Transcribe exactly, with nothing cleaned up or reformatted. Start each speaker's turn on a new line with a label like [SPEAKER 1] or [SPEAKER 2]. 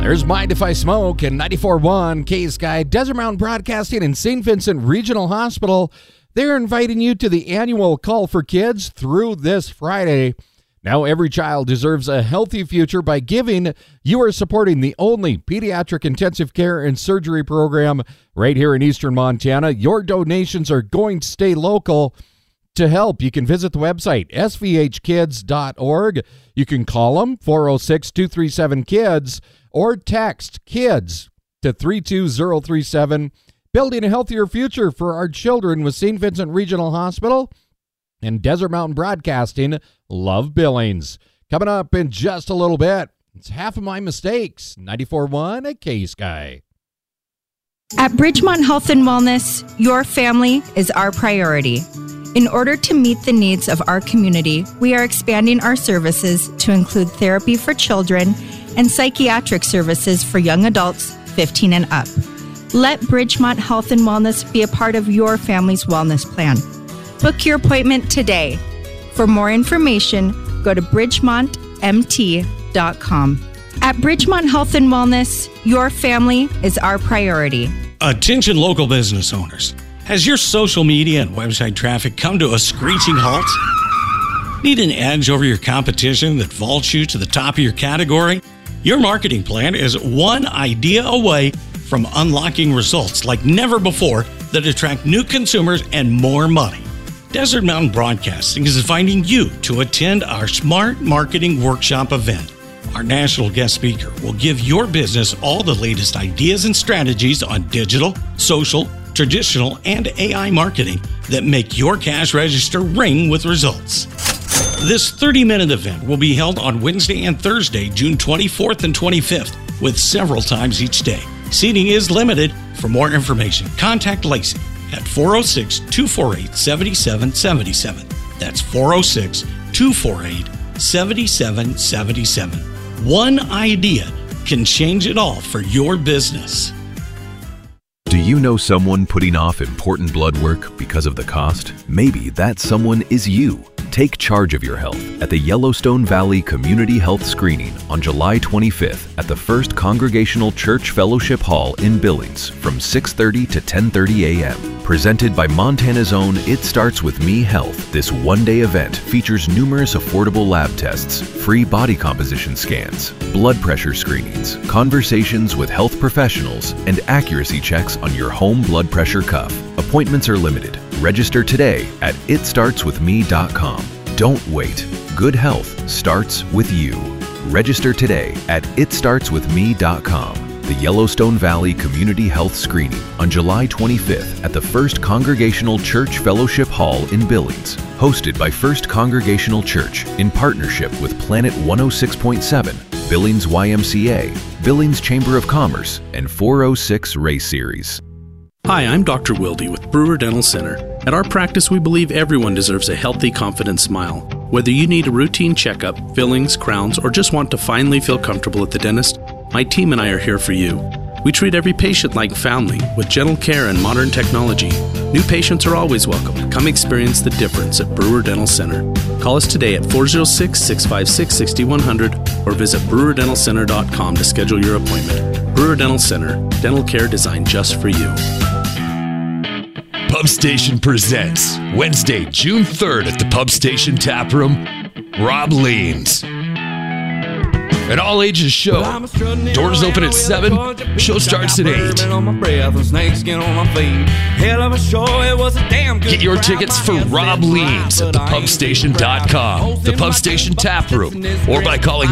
[SPEAKER 1] There's Mind If I Smoke and ninety-four point one K-Sky, Desert Mountain Broadcasting, and Saint Vincent Regional Hospital. They're inviting you to the annual Call for Kids through this Friday. Now every child deserves a healthy future. By giving, you are supporting the only pediatric intensive care and surgery program right here in eastern Montana. Your donations are going to stay local. To help, you can visit the website, s v h kids dot org. You can call them, four oh six, two three seven, KIDS, or text KIDS to three two zero three seven. Building a healthier future for our children with Saint Vincent Regional Hospital and Desert Mountain Broadcasting. Love Billings. Coming up in just a little bit, it's Half of My Mistakes, ninety-four point one at K-Sky.
[SPEAKER 2] At Bridgemont Health and Wellness, your family is our priority. In order to meet the needs of our community, we are expanding our services to include therapy for children and psychiatric services for young adults fifteen and up. Let Bridgemont Health and Wellness be a part of your family's wellness plan. Book your appointment today. For more information, go to bridgemont m t dot com. At Bridgemont Health and Wellness, your family is our priority.
[SPEAKER 3] Attention local business owners. Has your social media and website traffic come to a screeching halt? Need an edge over your competition that vaults you to the top of your category? Your marketing plan is one idea away from unlocking results like never before that attract new consumers and more money. Desert Mountain Broadcasting is inviting you to attend our Smart Marketing Workshop event. Our national guest speaker will give your business all the latest ideas and strategies on digital, social, traditional, and A I marketing that make your cash register ring with results. This thirty-minute event will be held on Wednesday and Thursday, June twenty-fourth and twenty-fifth, with several times each day. Seating is limited. For more information, contact Lacey at four oh six, two four eight, seven seven seven seven. That's four oh six, two four eight, seven seven seven seven. One idea can change it all for your business.
[SPEAKER 4] Do you know someone putting off important blood work because of the cost? Maybe that someone is you. Take charge of your health at the Yellowstone Valley Community Health Screening on July twenty-fifth at the First Congregational Church Fellowship Hall in Billings from six thirty to ten thirty a.m. Presented by Montana's own It Starts With Me Health, this one-day event features numerous affordable lab tests, free body composition scans, blood pressure screenings, conversations with health professionals, and accuracy checks on your home blood pressure cuff. Appointments are limited. Register today at it starts with me dot com. Don't wait. Good health starts with you. Register today at it starts with me dot com. The Yellowstone Valley Community Health Screening on July twenty-fifth at the First Congregational Church Fellowship Hall in Billings. Hosted by First Congregational Church in partnership with Planet one oh six point seven, Billings Y M C A, Billings Chamber of Commerce, and four oh six Race Series.
[SPEAKER 5] Hi, I'm Doctor Wilde with Brewer Dental Center. At our practice, we believe everyone deserves a healthy, confident smile. Whether you need a routine checkup, fillings, crowns, or just want to finally feel comfortable at the dentist, my team and I are here for you. We treat every patient like family with gentle care and modern technology. New patients are always welcome. Come experience the difference at Brewer Dental Center. Call us today at four oh six, six five six, six one zero zero or visit brewer dental center dot com to schedule your appointment. Brewer Dental Center, dental care designed just for you.
[SPEAKER 6] Pub Station presents Wednesday, June third at the Pub Station Tap Room, Rob Leans. An all-ages show. Doors open at seven. Show starts at eight. Get your tickets for Rob Leans at the pub station dot com, the Pub Station Tap Room, or by calling